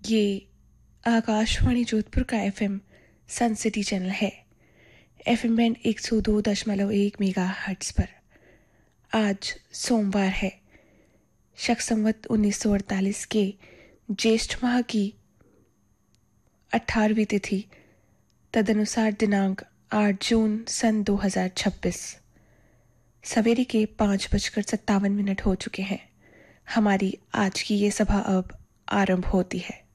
ये आकाशवाणी जोधपुर का एफएम सन city channel है। एफएम बैंड 102.1 मेगाहर्ट्ज़ पर आज सोमवार है। शक संवत 1948 के ज्येष्ठ माह की 18वीं तिथि, तदनुसार दिनांक 8 जून सन 2026। सवेरे के 5:57 हो चुके हैं। हमारी आज की ये सभा अब आरंभ होती है।